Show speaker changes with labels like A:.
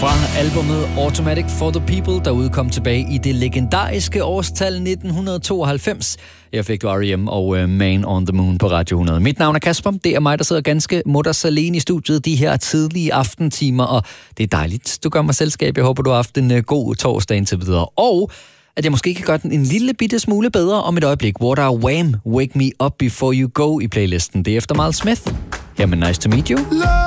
A: Fra albumet Automatic for the People, der udkom tilbage i det legendariske årstal 1992. Her fik du R.E.M. og Man on the Moon på Radio 100. Mit navn er Kasper. Det er mig, der sidder ganske mutters alene i studiet de her tidlige aftentimer, og det er dejligt, du gør mig selskab. Jeg håber, du har haft en god torsdag indtil videre. Og at jeg måske kan gøre den en lille bitte smule bedre om et øjeblik. What are Wham! Wake Me Up Before You Go i playlisten. Det er efter Miles Smith. Her med Nice to Meet You.